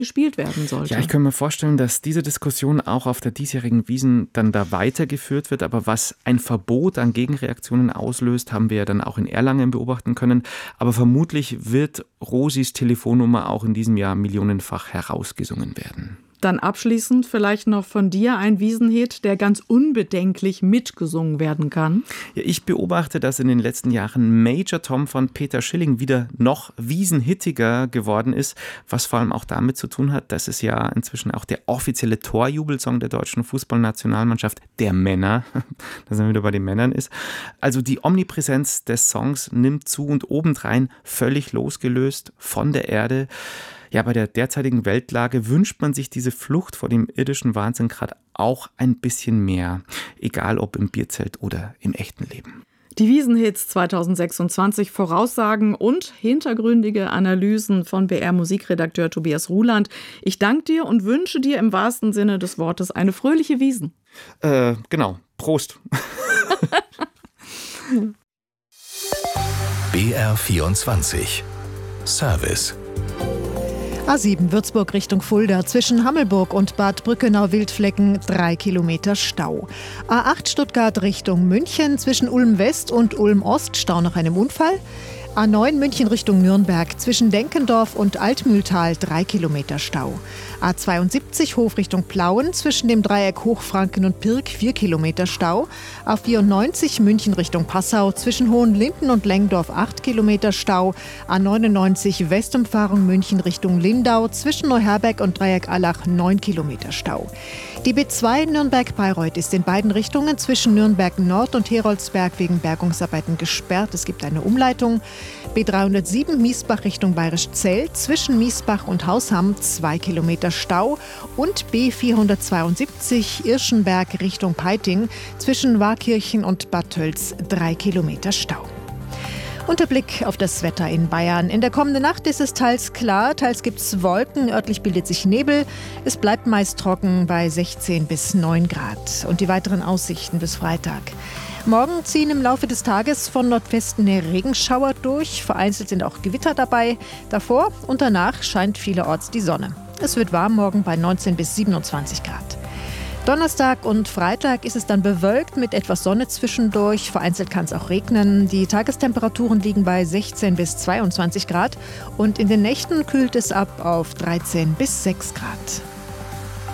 gespielt werden sollte. Ja, ich kann mir vorstellen, dass diese Diskussion auch auf der diesjährigen Wiesn dann da weitergeführt wird. Aber was ein Verbot an Gegenreaktionen auslöst, haben wir ja dann auch in Erlangen beobachten können. Aber vermutlich wird Rosis Telefonnummer auch in diesem Jahr millionenfach herausgesungen werden. Dann abschließend vielleicht noch von dir ein Wiesenhit, der ganz unbedenklich mitgesungen werden kann. Ja, ich beobachte, dass in den letzten Jahren Major Tom von Peter Schilling wieder noch wiesenhittiger geworden ist, was vor allem auch damit zu tun hat, dass es ja inzwischen auch der offizielle Torjubelsong der deutschen Fußballnationalmannschaft der Männer, da sind wir wieder bei den Männern ist. Also die Omnipräsenz des Songs nimmt zu und obendrein völlig losgelöst von der Erde. Ja, bei der derzeitigen Weltlage wünscht man sich diese Flucht vor dem irdischen Wahnsinn gerade auch ein bisschen mehr. Egal ob im Bierzelt oder im echten Leben. Die Wiesenhits 2026, Voraussagen und hintergründige Analysen von BR-Musikredakteur Tobias Ruland. Ich danke dir und wünsche dir im wahrsten Sinne des Wortes eine fröhliche Wiesn. Genau. Prost. BR24 Service. A7 Würzburg Richtung Fulda, zwischen Hammelburg und Bad Brückenau-Wildflecken 3 Kilometer Stau. A8 Stuttgart Richtung München, zwischen Ulm West und Ulm Ost Stau nach einem Unfall. A9 München Richtung Nürnberg, zwischen Denkendorf und Altmühltal 3 Kilometer Stau. A72 Hof Richtung Plauen, zwischen dem Dreieck Hochfranken und Pirk 4 Kilometer Stau. A94 München Richtung Passau, zwischen Hohenlinden und Lengdorf 8 Kilometer Stau. A99 Westumfahrung München Richtung Lindau, zwischen Neuherberg und Dreieck Allach 9 Kilometer Stau. Die B2 Nürnberg-Bayreuth ist in beiden Richtungen zwischen Nürnberg Nord und Heroldsberg wegen Bergungsarbeiten gesperrt. Es gibt eine Umleitung. B307 Miesbach Richtung Bayerischzell, zwischen Miesbach und Hausham 2 Kilometer Stau. Und B472 Irschenberg Richtung Peiting, zwischen Warkirchen und Bad Tölz 3 Kilometer Stau. Und der Blick auf das Wetter in Bayern. In der kommenden Nacht ist es teils klar, teils gibt es Wolken, örtlich bildet sich Nebel. Es bleibt meist trocken bei 16 bis 9 Grad. Und die weiteren Aussichten bis Freitag. Morgen ziehen im Laufe des Tages von Nordwesten Regenschauer durch. Vereinzelt sind auch Gewitter dabei. Davor und danach scheint vielerorts die Sonne. Es wird warm morgen bei 19 bis 27 Grad. Donnerstag und Freitag ist es dann bewölkt mit etwas Sonne zwischendurch. Vereinzelt kann es auch regnen. Die Tagestemperaturen liegen bei 16 bis 22 Grad und in den Nächten kühlt es ab auf 13 bis 6 Grad.